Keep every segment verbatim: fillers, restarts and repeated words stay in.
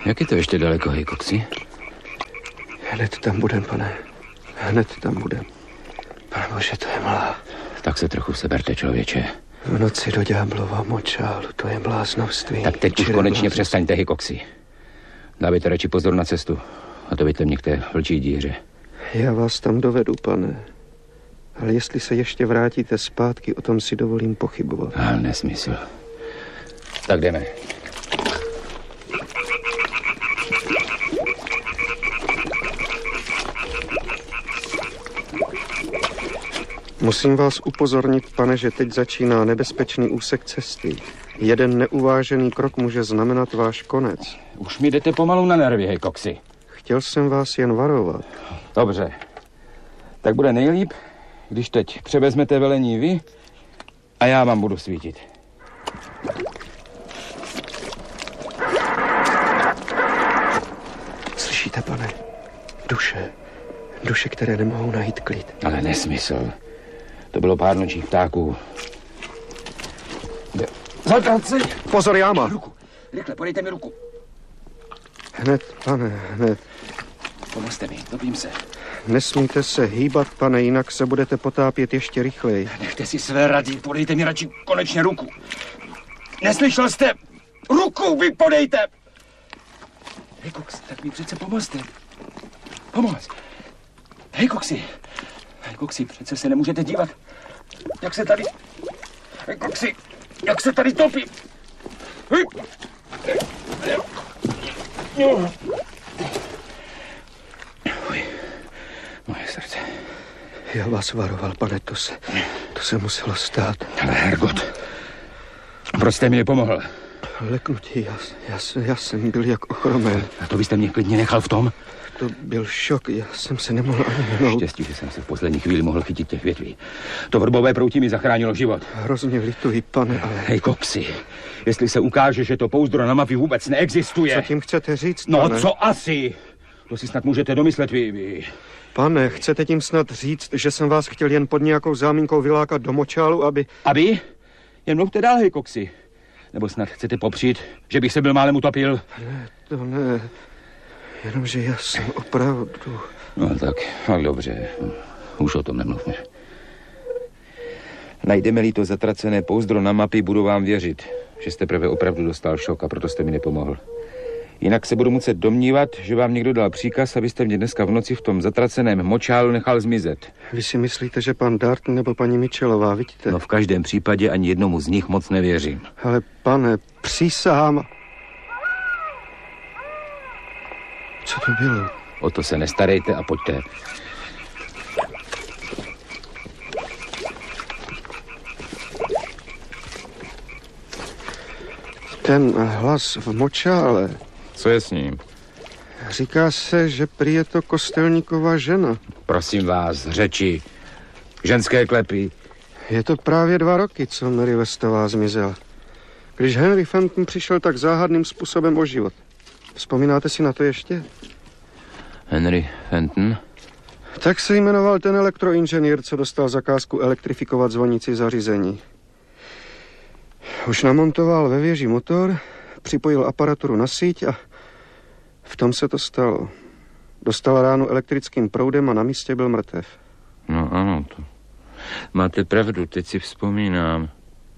Jak je to ještě daleko, Hejkoxi? Hned tam budem, pane. Hned tam budem. Pane bože, to je malá. Tak se trochu seberte, člověče. V noci do ďáblova močálu, to je bláznovství. Tak teď už konečně přestaňte, Hejkoxi. Dávejte radši pozor na cestu. A to vyjďte mě k té vlčí díře. Já vás tam dovedu, pane. Ale jestli se ještě vrátíte zpátky, o tom si dovolím pochybovat. Ale nesmysl. Tak jdeme. Musím vás upozornit, pane, že teď začíná nebezpečný úsek cesty. Jeden neuvážený krok může znamenat váš konec. Už mi jdete pomalu na nervy, Hejkoxi. Chtěl jsem vás jen varovat. Dobře. Tak bude nejlíp, když teď převezmete velení vy a já vám budu svítit. Slyšíte, pane? Duše. Duše, které nemohou najít klid. Ale nesmysl. To bylo pár nočních ptáků. Zatrat Pozor, jáma! Ruku. Rychle, podejte mi ruku. Hned, pane, hned. Pomozte mi, topím se. Nesmíte se hýbat, pane, jinak se budete potápět ještě rychleji. Nechte si své rady, podejte mi radši konečně ruku. Neslyšel jste? Ruku vy podejte! Hejkox, tak mi přece pomozte. Pomoz. Hejkoxi. Hejkoxi, přece se nemůžete dívat. Jak se tady... Hejkoxi, jak se tady topí. Hej. Uj, moje srdce. Já vás varoval, pane, to se, to se muselo stát. Ale Hergot, proč jste mi nepomohl? Leknutí, já, já, já jsem byl jak ochromen. A to byste mě klidně nechal v tom? To byl šok, já jsem se nemohl ani hnout. Štěstí, že jsem se v poslední chvíli mohl chytit těch větví. To vrbové proutí mi zachránilo život. Hrozně lituji, pane, ale... Hejkoxi, jestli se ukáže, že to pouzdro na mapě vůbec neexistuje... Co tím chcete říct, No, pane? co asi? To si snad můžete domyslet vy, vy. Pane, chcete tím snad říct, že jsem vás chtěl jen pod nějakou zámínkou vylákat do močálu, aby... Aby? Jen mluvte dál, Hejkoxi. Nebo snad chcete popřít, že bych se byl málem utopil? Ne, to ne... Jenomže já jsem opravdu... No tak, tak dobře. Už o tom nemluvme. Najdeme-li to zatracené pouzdro na mapy, budu vám věřit, že jste prvé opravdu dostal šok a proto jste mi nepomohl. Jinak se budu muset domnívat, že vám někdo dal příkaz, abyste mě dneska v noci v tom zatraceném močálu nechal zmizet. Vy si myslíte, že pan Dart nebo paní Mitchellová, vidíte? No v každém případě ani jednomu z nich moc nevěřím. Ale pane, přísahám... Co to bylo? O to se nestarejte a pojďte. Ten hlas v močále... Co je s ním? Říká se, že prý je to kostelníková žena. Prosím vás, řeči. Ženské klepy. Je to právě dva roky, co Mary Westová zmizela. Když Henry Fenton přišel tak záhadným způsobem o život. Vzpomínáte si na to ještě? Henry Fenton? Tak se jmenoval ten elektroinženýr, co dostal zakázku elektrifikovat zvonící zařízení. Už namontoval ve věži motor, připojil aparaturu na síť a v tom se to stalo. Dostal ránu elektrickým proudem a na místě byl mrtev. No ano, to... Máte pravdu, teď si vzpomínám.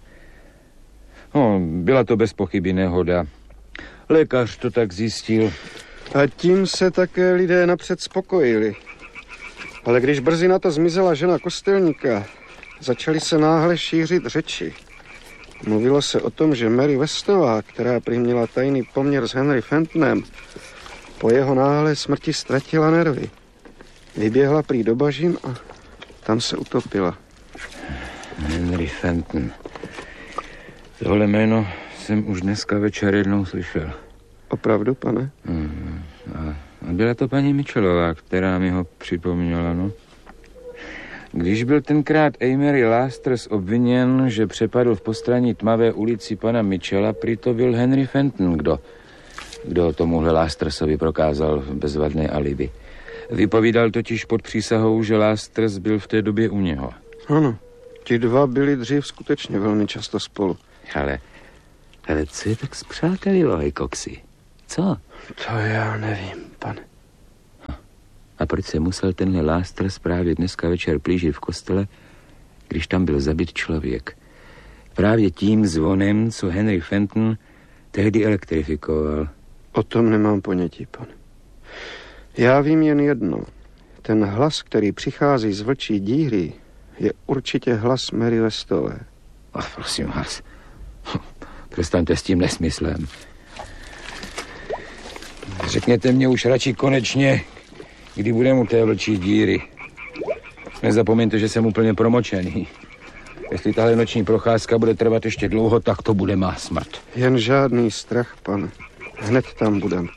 No, byla to bez pochyby nehoda. Lékař to tak zjistil. A tím se také lidé napřed spokojili. Ale když brzy na to zmizela žena kostelníka, začaly se náhle šířit řeči. Mluvilo se o tom, že Mary Westová, která prý měla tajný poměr s Henry Fentonem, po jeho náhlé smrti ztratila nervy. Vyběhla prý do bažin a tam se utopila. Henry Fenton. Tohle jméno jsem už dneska večer jednou slyšel. Opravdu, pane? Mm, a, a byla to paní Mitchellová, která mi ho připomněla, no. Když byl tenkrát Amory Lasters obviněn, že přepadl v postranní tmavé ulici pana Mitchella, prý to byl Henry Fenton, kdo, kdo tomuhle Lastersovi prokázal bezvadné alibi. Vypovídal totiž pod přísahou, že Lasters byl v té době u něho. Ano, ti dva byli dřív skutečně velmi často spolu. Ale, ale co je tak zpřátelilo, Hejkoxi? Co? To já nevím, pane. A proč se musel tenhle Lasters právě dneska večer plížit v kostele, když tam byl zabit člověk? Právě tím zvonem, co Henry Fenton tehdy elektrifikoval. O tom nemám ponětí, pane. Já vím jen jedno. Ten hlas, který přichází z vlčí díry, je určitě hlas Mary Westové. Ach, prosím vás. Přestaňte s tím nesmyslem. Řekněte mě už radši konečně, kdy budeme u té vlčí díry. Nezapomeňte, že jsem úplně promočený. Jestli tahle noční procházka bude trvat ještě dlouho, tak to bude má smrt. Jen žádný strach, pane. Hned tam budem.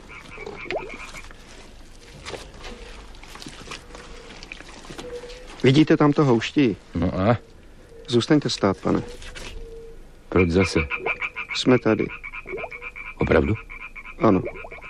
Vidíte tam to houští? No a? Zůstaňte stát, pane. Proč zase? Jsme tady. Opravdu? Ano.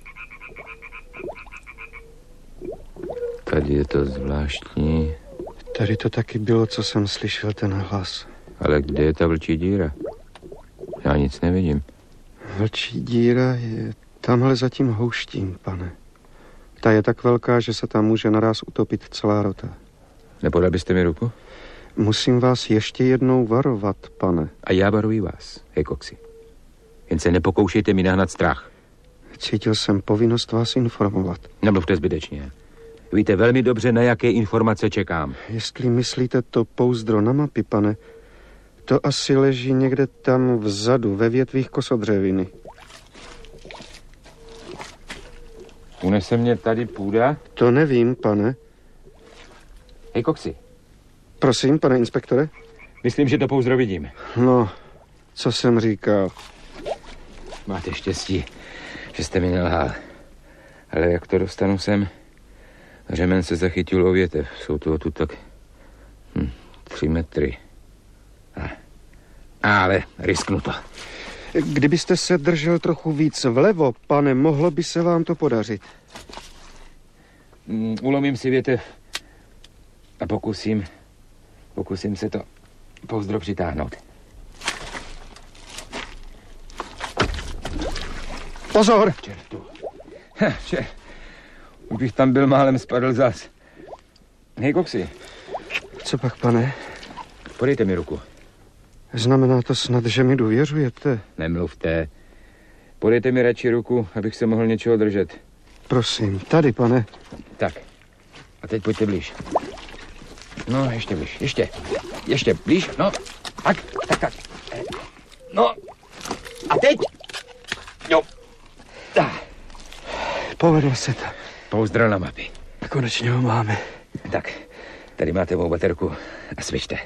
Tady je to zvláštní. Tady to taky bylo, co jsem slyšel, ten hlas. Ale kde je ta vlčí díra? Já nic nevidím. Vlčí díra je tamhle za tím houštím, pane. Ta je tak velká, že se tam může naraz utopit celá rota. Nepodal byste mi ruku? Musím vás ještě jednou varovat, pane. A já varuji vás, Haycoxy. Jen se nepokoušejte mi nahnat strach. Cítil jsem povinnost vás informovat. Nemluvte zbytečně. Víte velmi dobře, na jaké informace čekám. Jestli myslíte to pouzdro na mapy, pane, to asi leží někde tam vzadu, ve větvích kosodřeviny. Unese mě tady půda? To nevím, pane. Haycoxy. Prosím, pane inspektore? Myslím, že to pouzdro vidím. No, co jsem říkal. Máte štěstí, že jste mi nelhal. Ale jak to dostanu sem? Řemen se zachytil o větev. Jsou to tu tak hm, tři metry. A, ale risknu to. Kdybyste se držel trochu víc vlevo, pane, mohlo by se vám to podařit. Mm, ulomím si větev a pokusím, pokusím se to pouzdro přitáhnout. Pozor! Čertu. Ha, čer. Už bych tam byl, málem spadl zas. Haycoxy. Co pak, pane? Podejte mi ruku. Znamená to snad, že mi důvěřujete? Nemluvte. Podejte mi radši ruku, abych se mohl něčeho držet. Prosím, tady, pane. Tak. A teď pojďte blíž. No, ještě blíž. Ještě. Ještě blíž. No. Tak, tak, tak. No. A teď. Jo. Tak. Povedlo se to. Pouzdro na mapy. Konečně ho máme. Tak, tady máte mou baterku a svičte.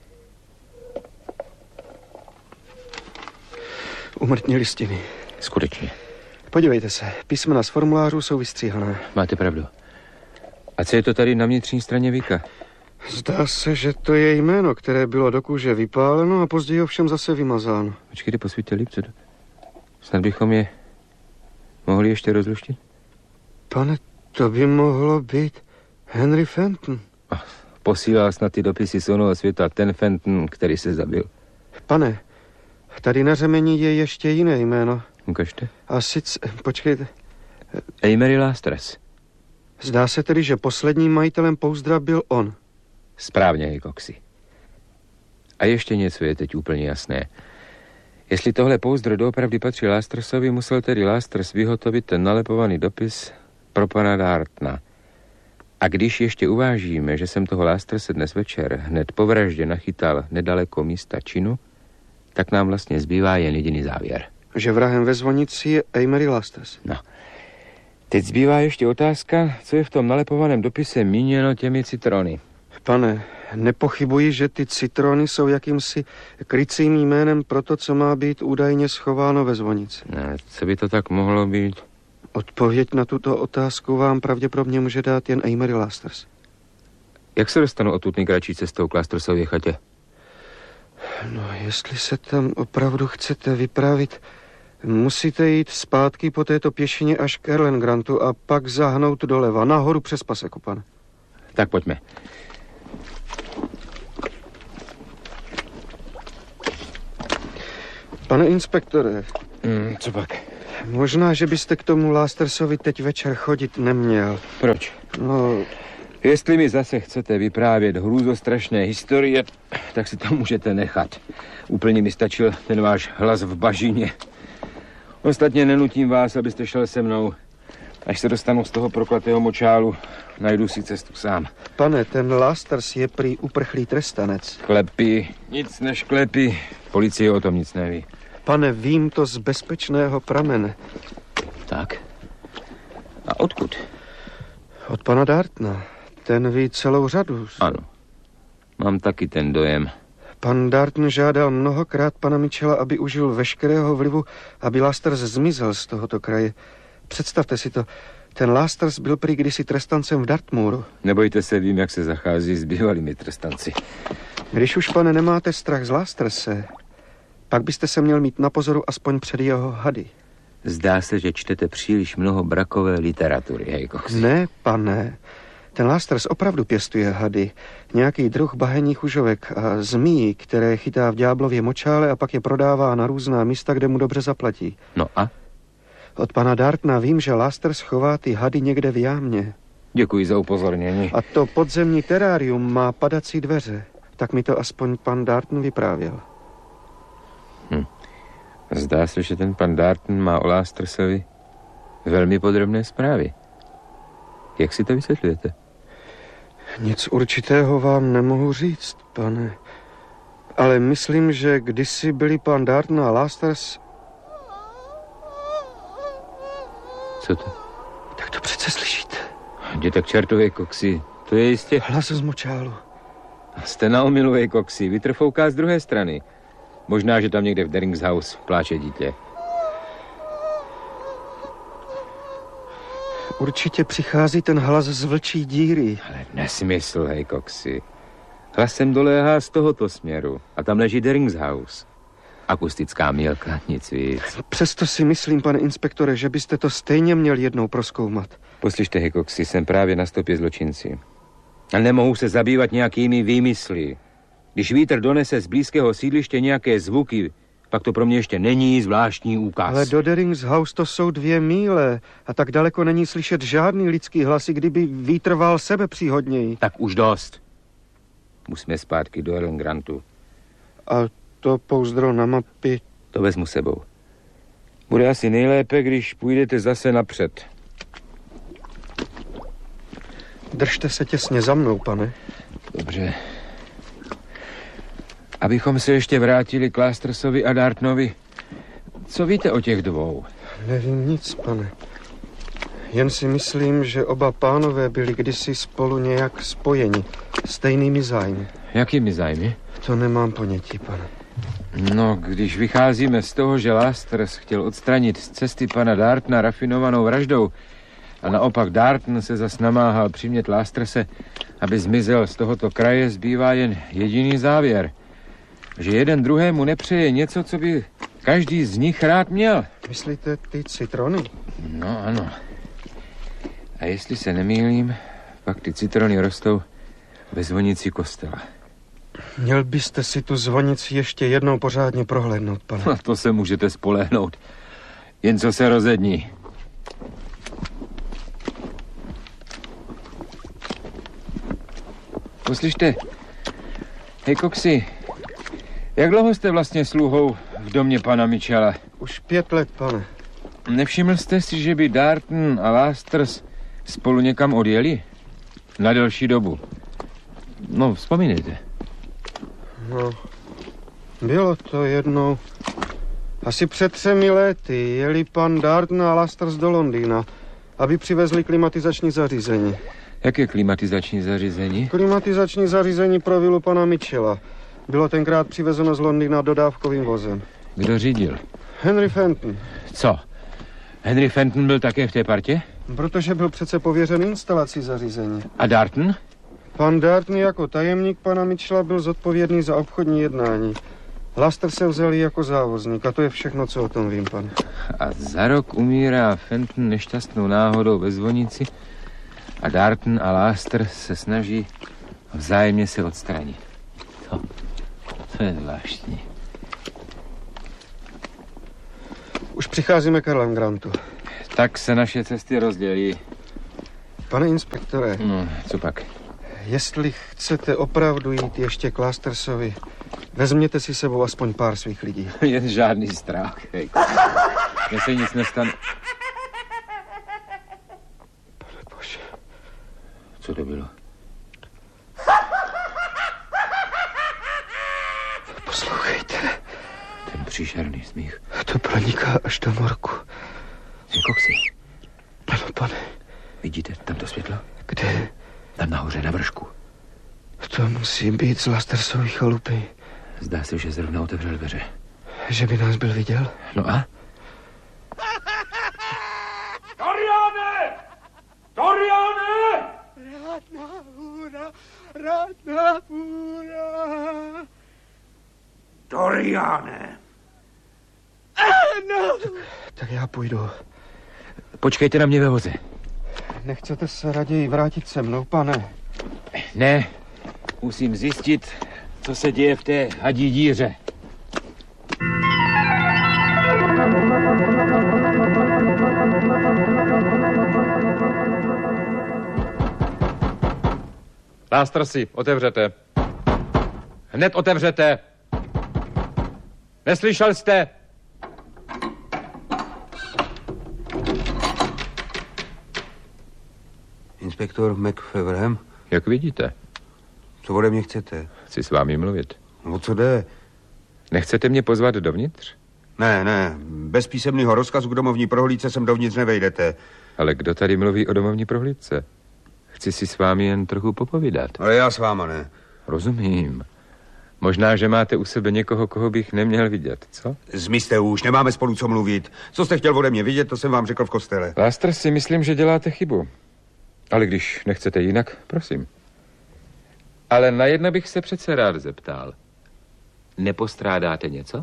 Úmrtní listiny. Skutečně. Podívejte se, písmena z formulářů jsou vystříhané. Máte pravdu. A co je to tady na vnitřní straně víka? Zdá se, že to je jméno, které bylo do kůže vypáleno a později ovšem zase vymazáno. Počkejte, posvíťte líp, co to? Snad bychom je mohli ještě rozluštit? Pane, to by mohlo být Henry Fenton. Ah, posílal snad ty dopisy z onoho světa ten Fenton, který se zabil. Pane, tady na řemeni je ještě jiné jméno. Ukažte. A sice, počkejte. Amory Lasters. Zdá se tedy, že posledním majitelem pouzdra byl on. Správně, Haycoxy. A ještě něco je teď úplně jasné. Jestli tohle pouzdro doopravdy patří Lastersovi, musel tedy Lasters vyhotovit ten nalepovaný dopis pro pana Dartna. A když ještě uvážíme, že jsem toho Lasterse dnes večer hned po vraždě nachytal nedaleko místa činu, tak nám vlastně zbývá jen jediný závěr. Že vrahem ve zvonici je Amory Lasters. No. Teď zbývá ještě otázka, co je v tom nalepovaném dopise míněno těmi citrony. Pane, nepochybuji, že ty citrony jsou jakýmsi krycím jménem pro to, co má být údajně schováno ve zvonici. Ne, co by to tak mohlo být? Odpověď na tuto otázku vám pravděpodobně může dát jen Amory Lasters. Jak se dostanu odtud nejkratší cestou k Lastersově chatě? No, jestli se tam opravdu chcete vypravit, musíte jít zpátky po této pěšině až k Erlengrantu a pak zahnout doleva, nahoru přes paseku, pane. Tak pojďme. Pane inspektore. Hmm, co pak? Možná, že byste k tomu Lastersovi teď večer chodit neměl. Proč? No... Jestli mi zase chcete vyprávět hrůzostrašné historie, tak si to můžete nechat. Úplně mi stačil ten váš hlas v bažině. Ostatně nenutím vás, abyste šel se mnou. Až se dostanu z toho prokletého močálu, najdu si cestu sám. Pane, ten Lasters je prý uprchlý trestanec. Klepy, nic než klepy. Policie o tom nic neví. Pane, vím to z bezpečného pramene. Tak? A odkud? Od pana Dartna. Ten ví celou řadu. Ano. Mám taky ten dojem. Pan Darton žádal mnohokrát pana Mitchella, aby užil veškerého vlivu, aby Lasters zmizel z tohoto kraje. Představte si to. Ten Lasters byl prý kdysi trestancem v Dartmouru. Nebojte se, vím, jak se zachází s bývalými trestanci. Když už, pane, nemáte strach z Lasterse, pak byste se měl mít na pozoru aspoň před jeho hady. Zdá se, že čtete příliš mnoho brakové literatury, hej, Cox. Ne, pane. Ten Lasters opravdu pěstuje hady. Nějaký druh bahenních užovek a zmí, které chytá v ďáblově močále a pak je prodává na různá místa, kde mu dobře zaplatí. No a? Od pana Dartna vím, že Lasters chová ty hady někde v jámě. Děkuji za upozornění. A to podzemní terárium má padací dveře. Tak mi to aspoň pan Darton vyprávěl. Hm. Zdá se, že ten pan Darton má o Lastersovi velmi podrobné zprávy. Jak si to vysvětlujete? Nic určitého vám nemohu říct, pane. Ale myslím, že kdysi byli pan Darton a Lasters... Co to? Tak to přece slyšíte. Jděte k čertově, Coxy. To je jistě... Hlas z močálu. Jste na omylové, Coxy. Vítr fouká z druhé strany. Možná, že tam někde v Derings House pláče dítě. Určitě přichází ten hlas z vlčí díry. Ale nesmysl, hej, Coxy. Hlasem doléhá z tohoto směru. A tam leží Derings House. Akustická mílka, nic víc. Přesto si myslím, pane inspektore, že byste to stejně měl jednou prozkoumat. Poslyšte, hej, Coxy, jsem právě na stopě zločinci. A nemohu se zabývat nějakými výmysly. Když vítr donese z blízkého sídliště nějaké zvuky, pak to pro mě ještě není zvláštní úkaz. Ale do Derings House to jsou dvě míle a tak daleko není slyšet žádný lidský hlasy, kdyby vítr vál sebepříhodněji. Tak už dost. Musíme zpátky do Ellen Grantu. A to pouzdro na mapy... To vezmu sebou. Bude asi nejlépe, když půjdete zase napřed. Držte se těsně za mnou, pane. Dobře. Abychom se ještě vrátili k Lastersovi a Dartnovi. Co víte o těch dvou? Nevím nic, pane. Jen si myslím, že oba pánové byli kdysi spolu nějak spojeni. Stejnými zájmy. Jakými zájmy? To nemám ponětí, pane. No, když vycházíme z toho, že Lasters chtěl odstranit z cesty pana Dartna rafinovanou vraždou a naopak Darton se zas namáhal přimět Lasterse, aby zmizel z tohoto kraje, zbývá jen jediný závěr. Že jeden druhému nepřeje něco, co by každý z nich rád měl. Myslíte ty citrony? No, ano. A jestli se nemýlím, pak ty citrony rostou ve zvonici kostela. Měl byste si tu zvonici ještě jednou pořádně prohlédnout, pane. Na to se můžete spolehnout. Jen co se rozední. Poslyšte, hej, Coxy, jak dlouho jste vlastně sluhou v domě pana Mitchella? Už pět let, pane. Nevšiml jste si, že by Darton a Lasters spolu někam odjeli? Na delší dobu. No, vzpomínejte. No, bylo to jednou. Asi před třemi lety jeli pan Darton a Lasters do Londýna, aby přivezli klimatizační zařízení. Jaké klimatizační zařízení? Klimatizační zařízení pro vilu pana Mitchella. Bylo tenkrát přivezeno z Londýna dodávkovým vozem. Kdo řídil? Henry Fenton. Co? Henry Fenton byl také v té partě? Protože byl přece pověřen instalací zařízení. A Darton? Pan Darton jako tajemník pana Mitchella byl zodpovědný za obchodní jednání. Laster se vzal jako závozník a to je všechno, co o tom vím, pane. A za rok umírá Fenton nešťastnou náhodou ve zvonici a Darton a Laster se snaží vzájemně se odstranit. To, to je zvláštní. Už přicházíme k Erlangrantu. Tak se naše cesty rozdělí. Pane inspektore. No, co pak? Jestli chcete opravdu jít ještě k Lastersovi, vezměte si sebou aspoň pár svých lidí. Je žádný strach. Hej. Mně se nic nestane. Pane bože. Co to bylo? Poslouchejte. Ten příšerný smích. To proniká až do morku. Jsi koksy. Ano, pane. Vidíte tam to světlo? Kde? Tam nahoře na vršku. To musí být z Lastersovy chalupy. Zdá se, že zrovna otevřel dveře. Že by nás byl viděl? No a? Doriane! Doriane! Rádná hůra, rádná hůra. Doriane! No. Tak, tak já půjdu. Počkejte na mě ve voze. Nechcete se raději vrátit se mnou, pane? Ne, musím zjistit, co se děje v té hadí díře. Lastersi, otevřete. Hned otevřete. Neslyšel jste? Inspektor McFeverham? Jak vidíte, Co ode mě chcete? chci s vámi mluvit. O co jde? Nechcete mě pozvat dovnitř? Ne, ne, bez písemného rozkazu k domovní prohlídce sem dovnitř nevejdete. Ale kdo tady mluví o domovní prohlídce? Chci si s vámi jen trochu popovídat. Ale já s váma ne. Rozumím. Možná, že máte u sebe někoho, koho bych neměl vidět, co? Zmizte už, nemáme spolu co mluvit. Co jste chtěl ode mě vidět, to jsem vám řekl v kostele. Laster, si myslím, že děláte chybu. Ale když nechcete jinak, prosím. Ale na jedno bych se přece rád zeptal. Nepostrádáte něco?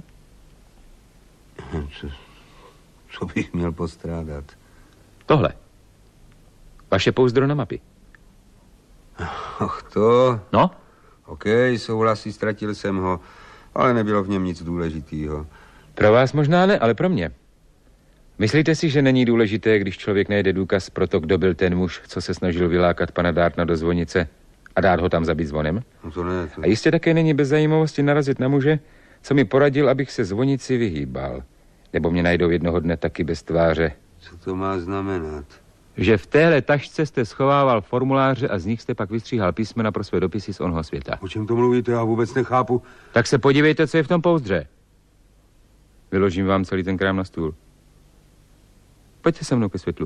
Co, co bych měl postrádat? Tohle. Vaše pouzdro na mapy. Ach to... No? OK, souhlasí, ztratil jsem ho, ale nebylo v něm nic důležitého. Pro vás možná ne, ale pro mě. Myslíte si, že není důležité, když člověk najde důkaz pro to, kdo byl ten muž, co se snažil vylákat pana Dartna do zvonice a dát ho tam zabít zvonem? No to ne, to... A jistě také není bez zajímavosti narazit na muže, co mi poradil, abych se zvonici vyhýbal. Nebo mě najdou jednoho dne taky bez tváře. Co to má znamenat? Že v téhle tašce jste schovával formuláře a z nich jste pak vystříhal písmena pro své dopisy z onho světa. O čem to mluvíte? Já vůbec nechápu. Tak se podívejte, co je v tom pouzdře. Vyložím vám celý ten krám na stůl. Pojďte se mnou ke světlu.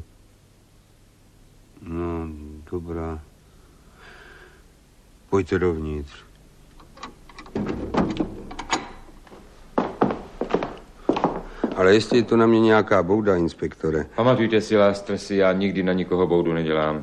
No, dobrá. Pojďte dovnitř. Ale jestli je to na mě nějaká bouda, inspektore. Pamatujte si, Lastersi, já nikdy na nikoho boudu nedělám.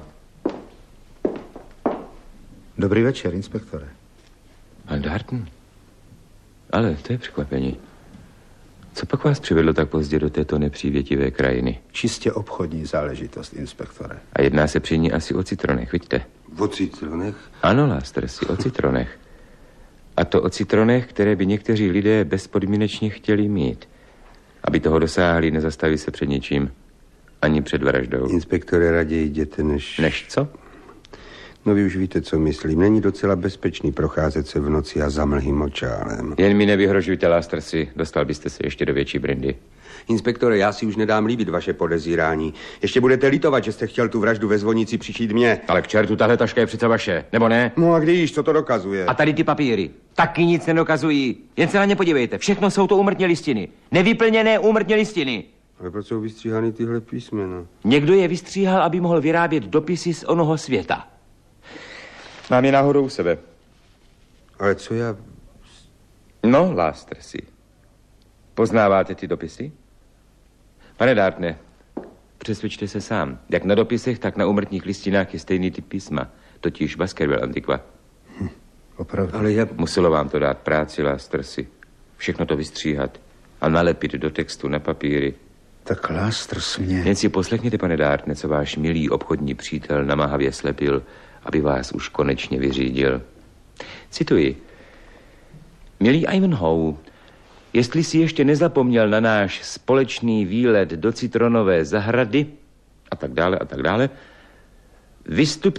Dobrý večer, inspektore. Pan Darton? Ale to je překvapení. Co pak vás přivedlo tak pozdě do této nepřívětivé krajiny? Čistě obchodní záležitost, inspektore. A jedná se při ní asi o citronech, vidíte? O citronech? Ano, Lastersi, o citronech. A to o citronech, které by někteří lidé bezpodmínečně chtěli mít. Aby toho dosáhli, nezastaví se před ničím. Ani před vraždou. Inspektore, raději jděte, než... Než co? No vy už víte, co myslím. Není docela bezpečný procházet se v noci a za mlhým očálem. Jen mi nevyhrožujte, Lastersi. Dostal byste se ještě do větší brindy. Inspektore, já si už nedám líbit vaše podezírání. Ještě budete litovat, že jste chtěl tu vraždu ve zvonici přišít mě. Ale k čertu, tahle taška je přece vaše, nebo ne? No a když, co to dokazuje? A tady ty papíry. Taky nic nedokazují. Jen se na ně podívejte. Všechno jsou to úmrtně listiny. Nevyplněné úmrtně listiny. Ale proč jsou vystříhány tyhle písmena? Někdo je vystříhal, aby mohl vyrábět dopisy z onoho světa. Mám je náhodou u sebe. Ale co já... No, Lastersi. Poznáváte ty dopisy? Pane Dartne, přesvědčte se sám. Jak na dopisech, tak na úmrtních listinách je stejný typ písma. Totiž Baskerville Antiqua. Hm, opravdu. Ale já... Muselo vám to dát práci, Lastersi. Všechno to vystříhat a nalepit do textu na papíry. Tak Lasters mě... Jen si poslechněte, pane Dartne, co váš milý obchodní přítel namáhavě slepil, aby vás už konečně vyřídil. Cituji. Milý Ivanhoe, Jestli si ještě nezapomněl na náš společný výlet do Citronové zahrady a tak dále a tak dále, vystup